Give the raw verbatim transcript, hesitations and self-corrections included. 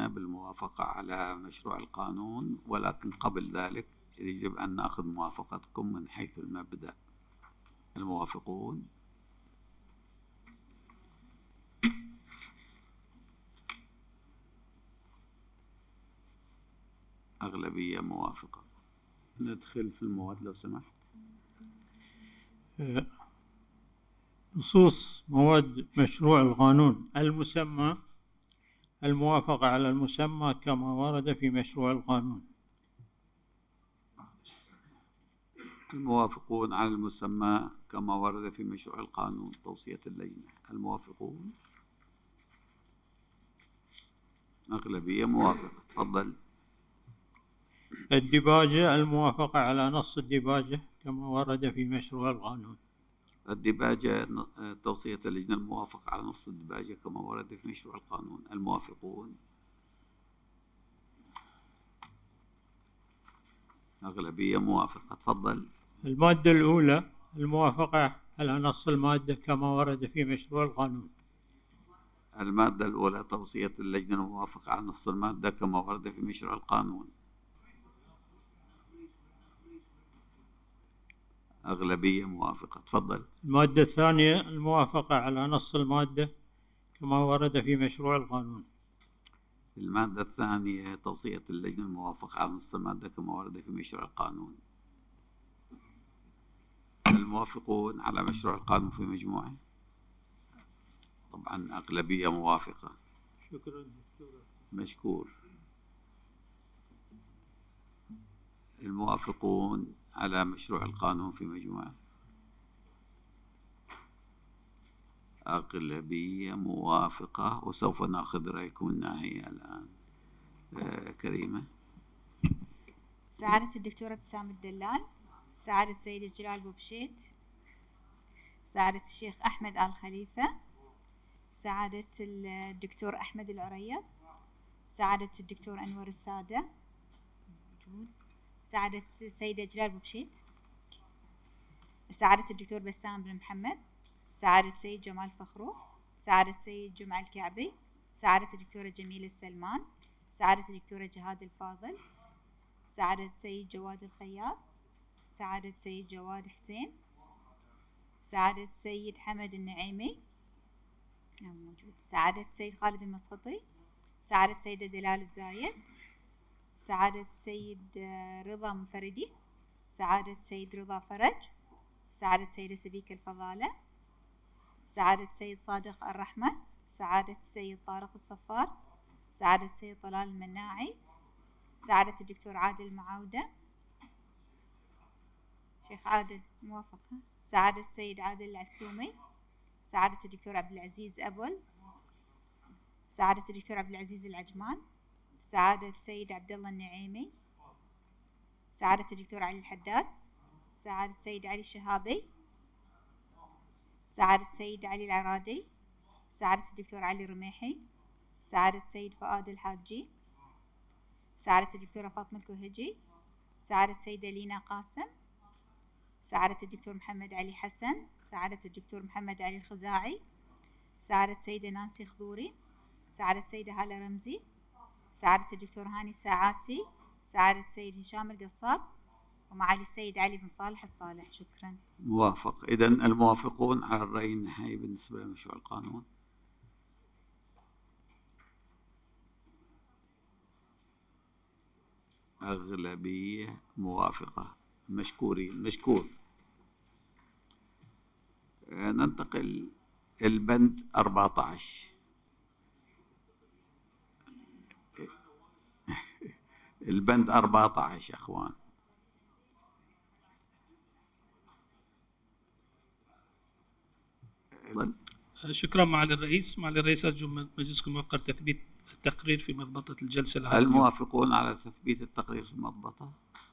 موافقون بالموافقة على مشروع القانون، ولكن قبل ذلك يجب أن نأخذ موافقتكم من حيث المبدأ. الموافقون؟ أغلبية موافقة. ندخل في المواد لو سمحت. نصوص مواد مشروع القانون: المسمى، الموافقة على المسمى كما ورد في مشروع القانون. الموافقون على المسمى كما ورد في مشروع القانون. توصية اللجنة. الموافقون؟ أغلبية موافقة. تفضل. الديباجة، الموافقة على نص الديباجة كما ورد في مشروع القانون. الديباجة، توصية اللجنة الموافقة على نص الديباجة كما ورد في مشروع القانون. الموافقون؟ أغلبية موافقة. تفضل. المادة الأولى، الموافقة على نص المادة كما ورد في مشروع القانون. المادة الأولى، توصية اللجنة الموافقة على نص المادة كما ورد في مشروع القانون. أغلبية موافقة. تفضل. المادة الثانية، الموافقة على نص المادة كما ورد في مشروع القانون. المادة الثانية، توصية اللجنة الموافقة على نص المادة كما ورد في مشروع القانون. الموافقون على مشروع القانون في مجموعة؟ طبعا أغلبية موافقة. شكرا دكتور. مشكور. الموافقون على مشروع القانون في مجموعة؟ أغلبية موافقة. وسوف نأخذ رأيكم النهائي الآن. آه كريمة. سعادة الدكتورة ابتسام الدلال، سعادة سيد جلال بوبشيت، سعادة الشيخ أحمد آل خليفة، سعادة الدكتور أحمد العريض، سعادة الدكتور أنور السادة، سعادة السيدة جلال بوبشيت، سعادة الدكتور بسام بن محمد، سعادة سيد جمال فخرو، سعادة سيد جمعة الكعبي، سعادة الدكتورة جميلة السلمان، سعادة الدكتورة جهاد الفاضل، سعادة سيد جواد الخياط، سعادة سيد جواد حسين، سعادة سيد حمد النعيمي موجود، سعادة سيد خالد المسخطي، سعادة سيدة دلال الزايد، سعادة سيد رضا منفردي، سعادة سيد رضا فرج، سعادة سيدة سبيك الفضالة، سعادة سيد صادق الرحمة، سعادة سيد طارق الصفار، سعادة سيد طلال المناعي، سعادة الدكتور عادل المعاودة، شيخ عادل موافقة، سعادة سيد عادل العسومي، سعادة الدكتور عبد العزيز أبول، سعادة الدكتور عبد العزيز العجمان، سعادة سيد عبد الله النعيمي، سعادة الدكتور علي الحداد، سعادة سيد علي الشهابي، سعادة سيد علي العرادي، سعادة الدكتور علي رميحي، سعادة سيد فؤاد الحاجي، سعادة الدكتورة فاطمة الكوهجي، سعادة سيدة لينا قاسم، سعادة الدكتور محمد علي حسن، سعادة الدكتور محمد علي الخزاعي، سعادة سيدة نانسي خضوري، سعادة سيدة هالة رمزي، سعادة الدكتور هاني الساعاتي، سعادة سيد هشام القصاب، ومعالي السيد علي بن صالح الصالح. شكرا. موافق. إذن الموافقون على الرأي النهائي بالنسبة لمشروع القانون؟ أغلبية موافقة. مشكورين. مشكور. ننتقل البند أربعة عشر. البند أربعة عشر أخوان. شكرا معالي الرئيس. معالي الرئيس أرجو من مجلسكم موقر تثبيت التقرير في مضبطة الجلسة العادية. الموافقون على تثبيت التقرير في المضبطة؟